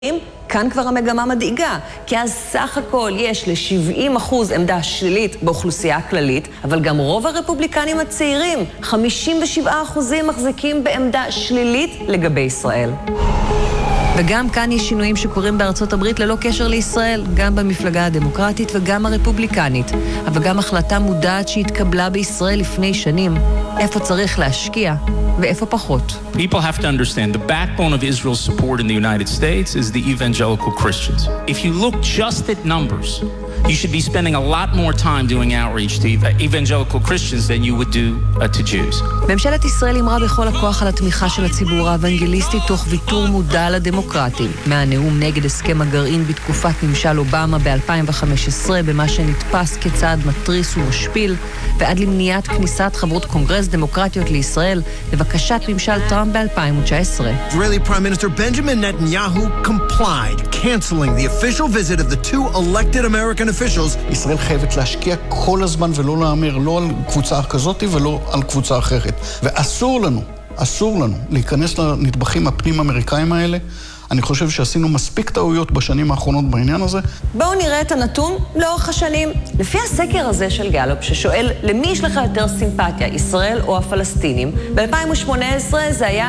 כאן כבר המגמה מדאיגה, כי אז סך הכל יש ל-70% עמדה שלילית באוכלוסייה הכללית, אבל גם רוב הרפובליקנים הצעירים, 57% מחזיקים בעמדה שלילית לגבי ישראל. וגם כאן יש שינויים שקורים בארצות הברית ללא קשר לישראל, גם במפלגה הדמוקרטית וגם הרפובליקנית, אבל גם החלטה מודעת שהתקבלה בישראל לפני שנים, איפה צריך להשקיע ואיפה פחות. People have to understand the backbone of Israel's support in the United States is the evangelical Christians. If you look just at numbers, you should be spending a lot more time doing outreach to evangelical Christians than you would do to Jews. ממשלת ישראל אמרה בכל הכוח על התמיכה של הציבור האוונגליסטי תוך ויתור מודע לדמוקרטים. מהנאום נגד הסכם הגרעין בתקופת ממשל אובמה ב-2015 במה שנתפס כצעד מטריס ומשפיל, ועד למניעת כניסת חברות קונגרס דמוקרטיות לישראל לבקשת ממשל טראמפ ב-2019. Israeli Prime Minister Benjamin Netanyahu complied, canceling the official visit of the two elected American officials. ישראל חייבת להשקיע כל הזמן ולא להאמר לא על קבוצה כזאת ולא על קבוצה אחרת. ואסור לנו להיכנס לנדבכים הפנים-אמריקאים האלה. אני חושב שעשינו מספיק טעויות בשנים האחרונות בעניין הזה. בואו נראה את הנתון לאורך השנים. לפי הסקר הזה של גלופ, ששואל למי יש לך יותר סימפתיה, ישראל או הפלסטינים, ב-2018 זה היה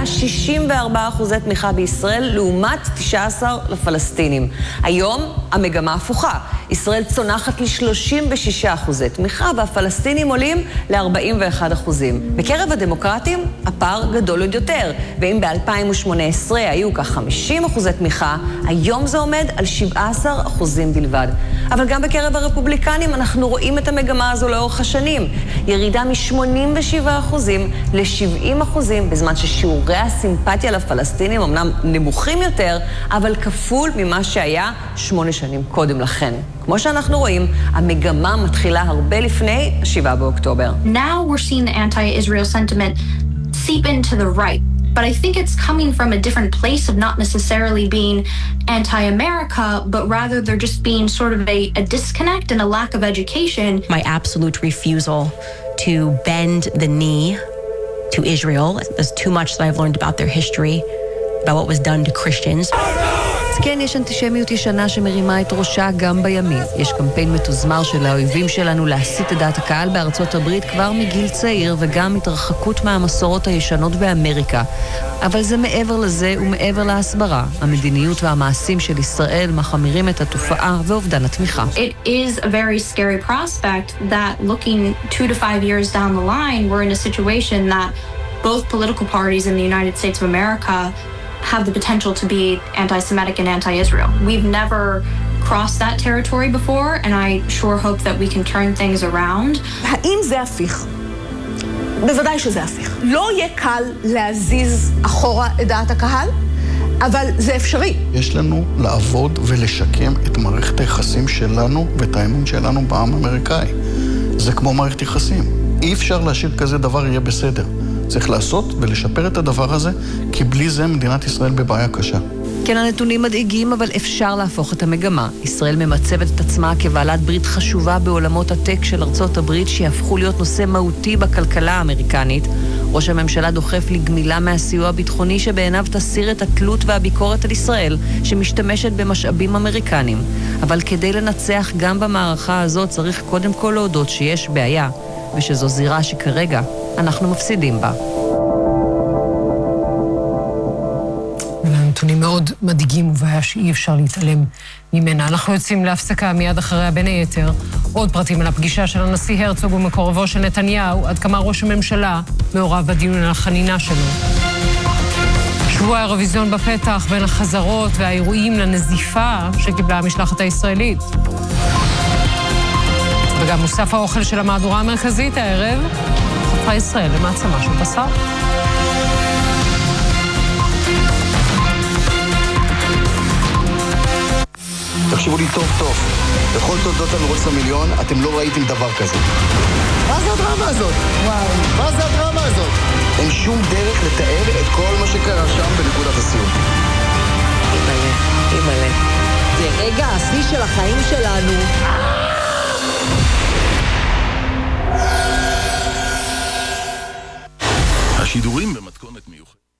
64% תמיכה בישראל, לעומת 19 לפלסטינים. היום המגמה הפוכה. ישראל צונחת ל-36% תמיכה, והפלסטינים עולים ל-41%. בקרב הדמוקרטים, הפער גדול עוד יותר. ואם ב-2018 היו כ-50% תמיכה, היום זה עומד על 17% בלבד. אבל גם בקרב הרפובליקנים אנחנו רואים את המגמה הזו לאורך השנים. ירידה מ-87% ל-70%, בזמן ששיעורי הסימפתיה לפלסטינים אמנם נמוכים יותר, אבל כפול ממה שהיה 8 שנים קודם לכן. כמו שאנחנו רואים, המגמה מתחילה הרבה לפני 7 באוקטובר. Now we're seeing the anti-Israel sentiment seep into the right. But I think it's coming from a different place of not necessarily being anti-America, but rather they're just being sort of a disconnect and a lack of education. My absolute refusal to bend the knee to Israel. There's too much that I've learned about their history, about what was done to Christians. כן, יש אנטישמיות ישנה שמרימה את ראשה גם בימין. יש קמפיין מתוזמר של האויבים שלנו להסיט את דעת הקהל בארצות הברית כבר מגיל צעיר, וגם התרחקות מהמסורות הישנות באמריקה. אבל זה מעבר לזה ומעבר להסברה. המדיניות והמעשים של ישראל מחמירים את התופעה ואובדן התמיכה. It is a very scary prospect that looking 2 to 5 years down the line, we're in a situation that both political parties in the United States of America have the potential to be anti-Semitic and anti-Israel. We've never crossed that territory before, and I sure hope that we can turn things around. האם זה הפיך? בוודאי שזה הפיך. לא יהיה קל להזיז אחורה את דעת הקהל, אבל זה אפשרי. יש לנו לעבוד ולשקם את מערכת היחסים שלנו ואת האמון שלנו בעם האמריקאי. זה כמו מערכת יחסים. אי אפשר להשאיר כזה דבר יהיה בסדר. צריך לעשות ולשפר את הדבר הזה, כי בלי זה מדינת ישראל בבעיה קשה. כן, הנתונים מדאיגים, אבל אפשר להפוך את המגמה. ישראל ממצבת את עצמה כבעלת ברית חשובה בעולמות הטק של ארצות הברית, שיהפכו להיות נושא מהותי בכלכלה האמריקנית. ראש הממשלה דוחף לגמילה מהסיוע הביטחוני שבעיניו תסיר את התלות והביקורת על ישראל, שמשתמשת במשאבים אמריקנים. אבל כדי לנצח גם במערכה הזאת צריך קודם כל להודות שיש בעיה, ושזו זירה שכרגע אנחנו מפסידים בה. הנתונים מאוד מדאיגים ובעיה שאי אפשר להתעלם ממנה. אנחנו יוצאים להפסקה מיד אחריה בין היתר. עוד פרטים על הפגישה של הנשיא הרצוג ומקורבו של נתניהו, עד כמה ראש הממשלה מעורב בדיון על החנינה שלו. שבוע האירוויזיון בפתח, בין החזרות והאירועים לנזיפה שקיבלה המשלחת הישראלית. וגם מוסף האוכל של המהדורה המרכזית הערב, הפכה ישראל למעצמה של בשר. תקשיבו לי טוב טוב, בכל תולדות המרוץ למיליון אתם לא ראיתם דבר כזה. מה זה הדרמה הזאת? וואו, מה זה הדרמה הזאת? אין שום דרך לתאר את כל מה שקרה שם בנקודת הסיום. אימאלה. זה רגע השיא של החיים שלנו. השידורים במתכונת מיוחדת.